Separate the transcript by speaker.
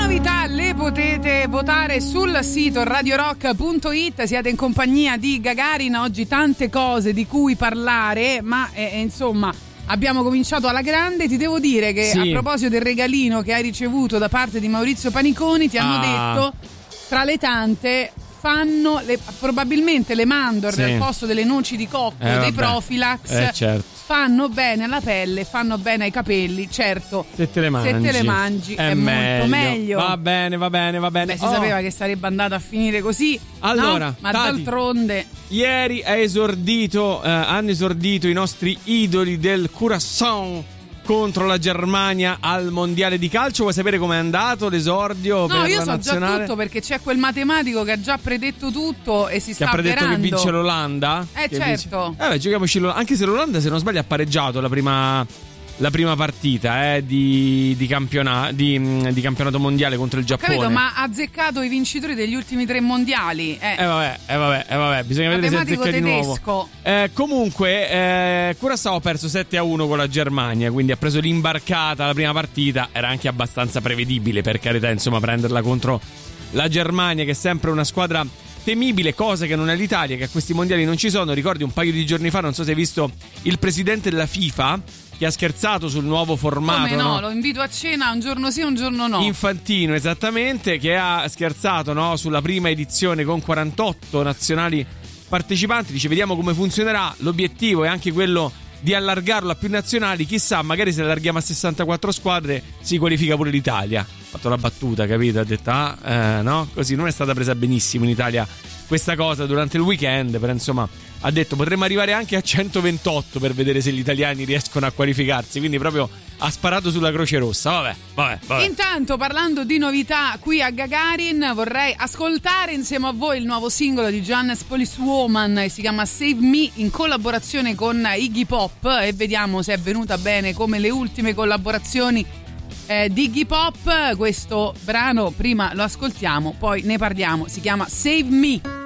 Speaker 1: novità le potete votare sul sito radiorock.it. Siete in compagnia di Gagarin, oggi tante cose di cui parlare, ma insomma abbiamo cominciato alla grande. Ti devo dire che a proposito del regalino che hai ricevuto da parte di Maurizio Paniconi, ti hanno detto, tra le tante, fanno probabilmente le mandorle al posto delle noci di cocco dei Profilax, certo, fanno bene alla pelle, fanno bene ai capelli, certo. Se te le mangi è molto meglio. Va bene. Beh, si sapeva che sarebbe andata a finire così. Allora, no? Ma Tati, d'altronde
Speaker 2: ieri hanno esordito i nostri idoli del Curaçao contro la Germania al mondiale di calcio. Vuoi sapere com'è andato l'esordio?
Speaker 1: No,
Speaker 2: per
Speaker 1: io
Speaker 2: la
Speaker 1: so
Speaker 2: nazionale?
Speaker 1: Già tutto, perché c'è quel matematico che ha già predetto tutto e si sta avverando.
Speaker 2: Che ha predetto che vince l'Olanda?
Speaker 1: Certo.
Speaker 2: Giochiamoci l'Olanda, anche se l'Olanda, se non sbaglio, ha pareggiato la prima partita di campionato mondiale contro il Giappone.
Speaker 1: Capito, ma ha azzeccato i vincitori degli ultimi 3 mondiali.
Speaker 2: Vabbè, bisogna vedere se azzecca di nuovo. Comunque, Curaçao ha perso 7-1 con la Germania, quindi ha preso l'imbarcata la prima partita. Era anche abbastanza prevedibile, per carità, insomma, prenderla contro la Germania, che è sempre una squadra temibile, cosa che non è l'Italia, che a questi mondiali non ci sono. Ricordi un paio di giorni fa, non so se hai visto, il presidente della FIFA che ha scherzato sul nuovo formato.
Speaker 1: Come no? Lo invito a cena un giorno sì, un giorno no.
Speaker 2: Infantino, esattamente, che ha scherzato, no, sulla prima edizione con 48 nazionali partecipanti. Dice: vediamo come funzionerà. L'obiettivo è anche quello di allargarlo a più nazionali. Chissà, magari se allarghiamo a 64 squadre si qualifica pure l'Italia. Ha fatto la battuta, capito? Ha detto no? Così non è stata presa benissimo in Italia questa cosa durante il weekend, però insomma ha detto potremmo arrivare anche a 128 per vedere se gli italiani riescono a qualificarsi, quindi proprio ha sparato sulla Croce Rossa. Vabbè.
Speaker 1: Intanto, parlando di novità qui a Gagarin, vorrei ascoltare insieme a voi il nuovo singolo di Johannes Policewoman, si chiama Save Me, in collaborazione con Iggy Pop, e vediamo se è venuta bene come le ultime collaborazioni di Iggy Pop. Questo brano prima lo ascoltiamo, poi ne parliamo. Si chiama Save Me.